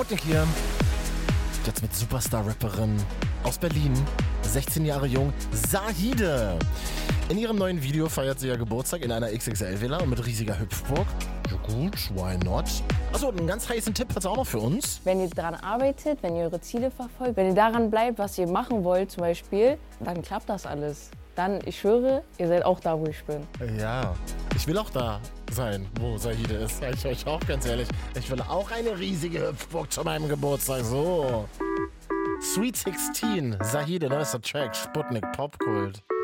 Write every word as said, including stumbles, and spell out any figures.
Sputnik hier. Jetzt mit Superstar-Rapperin aus Berlin, sechzehn Jahre jung, Zahide. In ihrem neuen Video feiert sie ja Geburtstag in einer X X L-Villa und mit riesiger Hüpfburg. Ja gut, why not? Achso, einen ganz heißen Tipp hat sie auch noch für uns. Wenn ihr daran arbeitet, wenn ihr eure Ziele verfolgt, wenn ihr daran bleibt, was ihr machen wollt zum Beispiel, dann klappt das alles. Dann, ich schwöre, ihr seid auch da, wo ich bin. Ja, ich will auch da sein, wo Zahide ist. Sag ich euch auch ganz ehrlich. Ich will auch eine riesige Hüpfburg zu meinem Geburtstag. So. Sweet sechzehn, Zahide, neuester Track, Sputnik, Popkult.